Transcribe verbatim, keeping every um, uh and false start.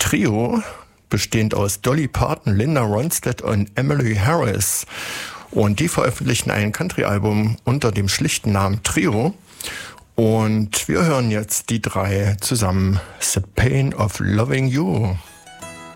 Trio, bestehend aus Dolly Parton, Linda Ronstadt und Emily Harris. Und die veröffentlichen ein Country-Album unter dem schlichten Namen Trio. Und wir hören jetzt die drei zusammen. The Pain of Loving You.